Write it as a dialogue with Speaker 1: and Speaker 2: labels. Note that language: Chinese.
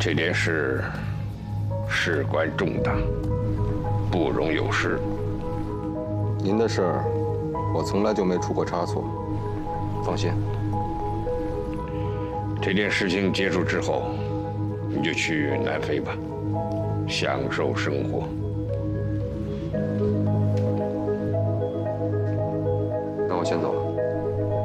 Speaker 1: 这件事事关重大，不容有失。
Speaker 2: 您的事儿，我从来就没出过差错，放心。
Speaker 1: 这件事情结束之后，你就去南非吧，享受生活。
Speaker 2: 那我先走了。